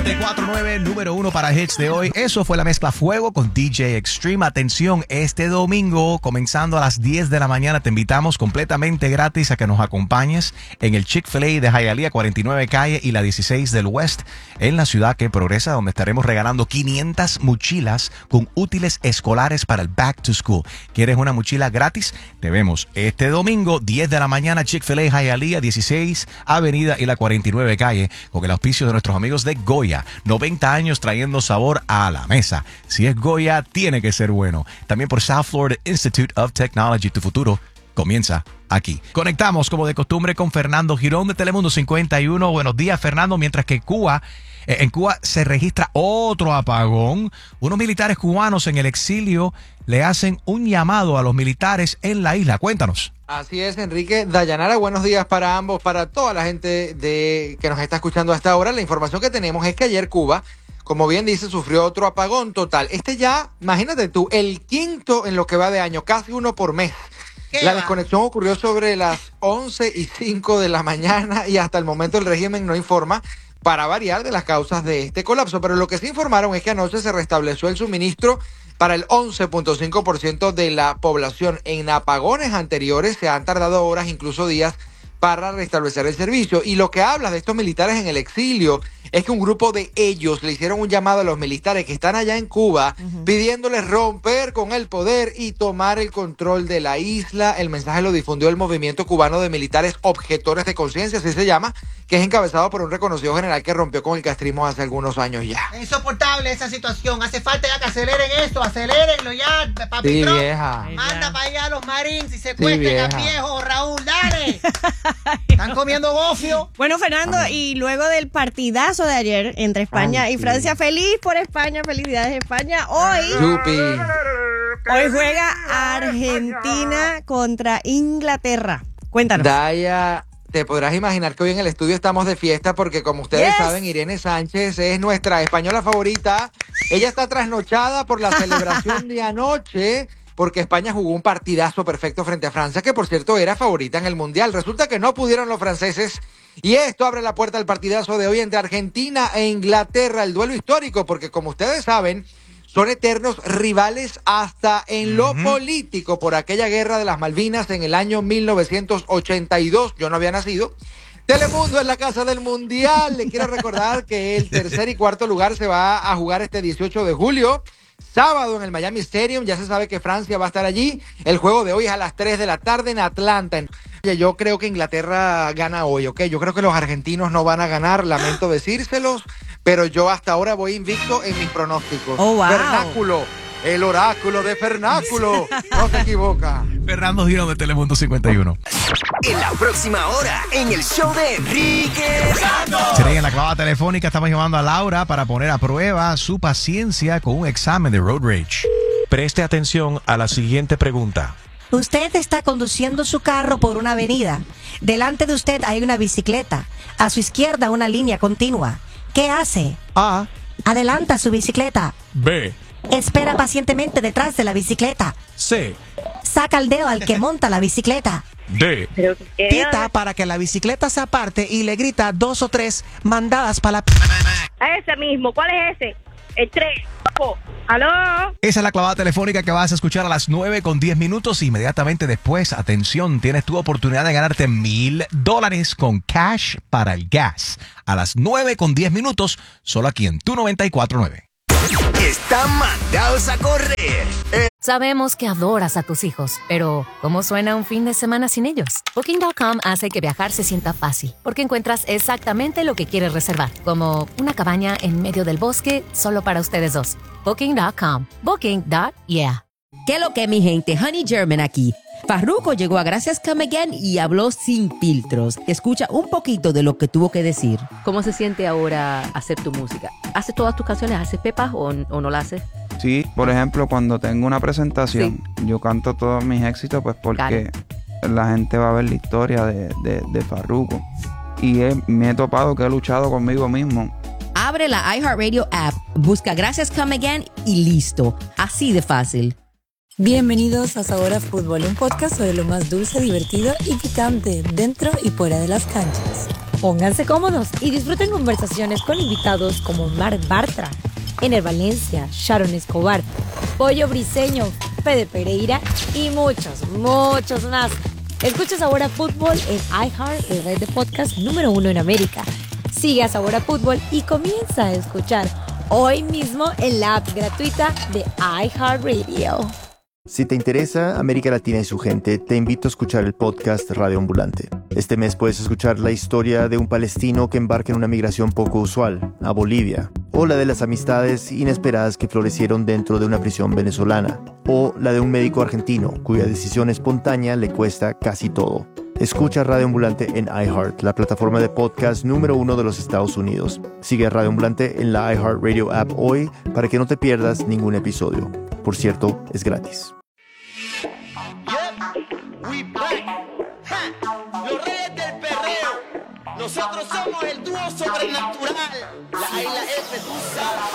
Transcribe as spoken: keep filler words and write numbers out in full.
noventa y cuatro punto nueve, número uno para hits de hoy. Eso fue la mezcla Fuego con D J Extreme. Atención, este domingo, comenzando a las diez de la mañana, te invitamos completamente gratis a que nos acompañes en el Chick-fil-A de Hialeah, cuarenta y nueve calle y la dieciséis del West, en la ciudad que progresa, donde estaremos regalando quinientas mochilas con útiles escolares para el Back to School. ¿Quieres una mochila gratis? Te vemos este domingo, diez de la mañana, Chick-fil-A Hialeah, dieciséis Avenida y la cuarenta y nueve calle, con el auspicio de nuestros amigos de Goya. noventa años trayendo sabor a la mesa. Si es Goya, tiene que ser bueno. También por South Florida Institute of Technology. Tu futuro comienza aquí. Conectamos como de costumbre con Fernando Girón de Telemundo cincuenta y uno. Buenos días, Fernando. Mientras que Cuba, eh, en Cuba se registra otro apagón. Unos militares cubanos en el exilio le hacen un llamado a los militares en la isla. Cuéntanos. Así es, Enrique. Dayanara, buenos días para ambos, para toda la gente de que nos está escuchando hasta ahora. La información que tenemos es que ayer Cuba, como bien dice, sufrió otro apagón total. Este ya, imagínate tú, el quinto en lo que va de año, casi uno por mes. La desconexión ocurrió sobre las once y cinco de la mañana y hasta el momento el régimen no informa, para variar, de las causas de este colapso. Pero lo que sí informaron es que anoche se restableció el suministro para el once punto cinco por ciento de la población. En apagones anteriores se han tardado horas, incluso días, para restablecer el servicio. Y lo que habla de estos militares en el exilio es que un grupo de ellos le hicieron un llamado a los militares que están allá en Cuba, uh-huh, pidiéndoles romper con el poder y tomar el control de la isla. El mensaje lo difundió el Movimiento Cubano de Militares Objetores de Conciencia, así se llama, que es encabezado por un reconocido general que rompió con el castrismo hace algunos años ya. Es insoportable esa situación. Hace falta ya que aceleren esto, acelérenlo ya, papi. Sí, Trump. vieja. Manda para allá a los Marines y secuestren sí, a viejos, Raúl, dale. Están comiendo gofio. Bueno, Fernando, Amén. Y luego del partidazo de ayer entre España Ay, y sí. Francia, feliz por España, felicidades España. Hoy, Yupi. hoy juega Argentina contra Inglaterra. Cuéntanos. Daya, te podrás imaginar que hoy en el estudio estamos de fiesta porque, como ustedes Yes. saben, Irene Sánchez es nuestra española favorita. Ella está trasnochada por la celebración de anoche porque España jugó un partidazo perfecto frente a Francia, que por cierto era favorita en el Mundial. Resulta que no pudieron los franceses y esto abre la puerta al partidazo de hoy entre Argentina e Inglaterra, el duelo histórico, porque como ustedes saben, son eternos rivales hasta en lo uh-huh. político por aquella guerra de las Malvinas en el año mil novecientos ochenta y dos. Yo no había nacido. Telemundo es la casa del Mundial. Le quiero recordar que el tercer y cuarto lugar se va a jugar este dieciocho de julio. Sábado en el Miami Stadium. Ya se sabe que Francia va a estar allí. El juego de hoy es a las tres de la tarde en Atlanta. Yo creo que Inglaterra gana hoy, ¿ok? Yo creo que los argentinos no van a ganar, lamento decírselos, pero yo hasta ahora voy invicto en mis pronósticos. Oh, wow. Vernáculo, el oráculo de Fernáculo, no se equivoca. Fernando Girón de Telemundo cincuenta y uno. En la próxima hora, en el show de Enrique Santos. Today, en la clavada telefónica estamos llamando a Laura para poner a prueba su paciencia con un examen de road rage. Preste atención a la siguiente pregunta. Usted está conduciendo su carro por una avenida. Delante de usted hay una bicicleta. A su izquierda una línea continua. ¿Qué hace? A. Adelanta su bicicleta. B. Espera pacientemente detrás de la bicicleta. C. Saca el dedo al que monta la bicicleta. D. Pita para que la bicicleta se aparte y le grita dos o tres mandadas para la... A ese mismo. ¿Cuál es ese? El tres. ¿Aló? Esa es la clavada telefónica que vas a escuchar a las nueve con diez minutos. Inmediatamente después, atención, tienes tu oportunidad de ganarte mil dólares con cash para el gas. A las nueve con diez minutos, solo aquí en Tu noventa y cuatro punto nueve. Están mandados a correr. Eh. Sabemos que adoras a tus hijos, pero ¿cómo suena un fin de semana sin ellos? Booking punto com hace que viajar se sienta fácil, porque encuentras exactamente lo que quieres reservar, como una cabaña en medio del bosque solo para ustedes dos. Booking punto com. Booking. Yeah. ¿Qué lo que, mi gente? Honey German aquí. Farruko llegó a Gracias Come Again y habló sin filtros. Escucha un poquito de lo que tuvo que decir. ¿Cómo se siente ahora hacer tu música? ¿Haces todas tus canciones? ¿Haces pepas o, o no la haces? Sí, por ejemplo, cuando tengo una presentación, sí, yo canto todos mis éxitos pues porque claro, la gente va a ver la historia de, de, de Farruko. Y he, me he topado que he luchado conmigo mismo. Abre la iHeartRadio app, busca Gracias Come Again y listo. Así de fácil. Bienvenidos a Sabor a Fútbol, un podcast sobre lo más dulce, divertido y picante dentro y fuera de las canchas. Pónganse cómodos y disfruten conversaciones con invitados como Mark Bartra, Ener Valencia, Sharon Escobar, Pollo Briseño, Fede Pereira y muchos, muchos más. Escucha Sabor a Fútbol en iHeart, el red de podcast número uno en América. Sigue a Sabor a Fútbol y comienza a escuchar hoy mismo en la app gratuita de iHeartRadio. Si te interesa América Latina y su gente, te invito a escuchar el podcast Radio Ambulante. Este mes puedes escuchar la historia de un palestino que embarca en una migración poco usual, a Bolivia, o la de las amistades inesperadas que florecieron dentro de una prisión venezolana, o la de un médico argentino cuya decisión espontánea le cuesta casi todo. Escucha Radio Ambulante en iHeart, la plataforma de podcast número uno de los Estados Unidos. Sigue a Radio Ambulante en la iHeartRadio app hoy para que no te pierdas ningún episodio. Por cierto, es gratis. We back. Ja. Los reyes del perreo. Nosotros somos el dúo sobrenatural. La A y la F, tú sabes.